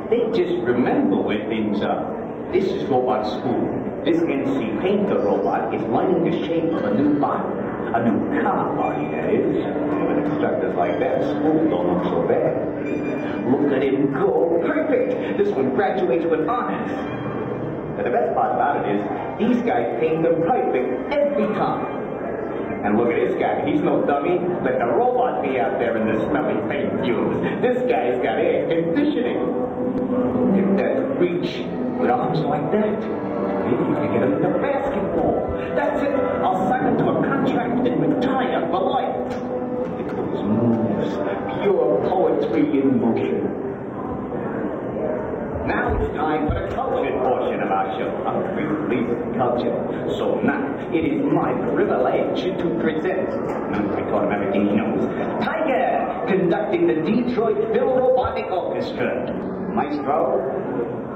They just remember where things are. This is Robot School. This NC Painter robot is learning the shape of a new body. A new car body, that is. With instructors like that, school don't look so bad. Look at him go. Perfect! This one graduates with honors. And the best part about it is, these guys paint them perfect every time. And look at this guy. He's no dummy. Let the robot be out there in the smelly paint fumes. This guy's got air conditioning. Look at that reach with arms like that. Maybe you can get him into basketball. That's it. I'll sign him to a contract and retire for life. Look at those moves. Pure poetry in motion. Now it's time for the cultured portion of our show. Unfrequently cultured. So now, it is my privilege to present, I taught him everything he knows, Tiger, conducting the Detroit Phil Robotic Orchestra. Maestro.